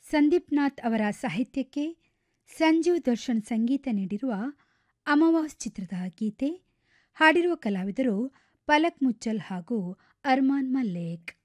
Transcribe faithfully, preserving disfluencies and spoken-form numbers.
ಸಂದೀಪ್ ನಾಥ್ ಅವರ ಸಾಹಿತ್ಯಕ್ಕೆ ಸಂಜೀವ್ ದರ್ಶನ್ ಸಂಗೀತ ನೀಡಿರುವ ಅಮಾವಾಸ್ ಚಿತ್ರದ ಗೀತೆ. ಹಾಡಿರುವ ಕಲಾವಿದರು ಪಲಕ್ ಮುಚ್ಚಲ್ ಹಾಗೂ ಅರ್ಮಾನ್ ಮಲ್ಲೇಕ್.